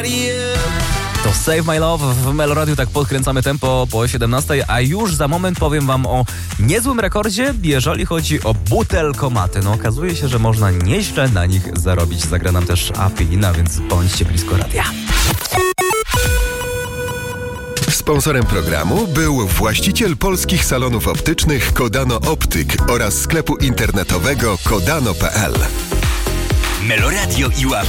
To Save My Love w Meloradiu, tak podkręcamy tempo po 17, a już za moment powiem wam o niezłym rekordzie, jeżeli chodzi o butelkomaty. No okazuje się, że można nieźle na nich zarobić. Zagra nam też Apina, więc bądźcie blisko radia. Sponsorem programu był właściciel polskich salonów optycznych Kodano Optyk oraz sklepu internetowego kodano.pl. Meloradio i Ława.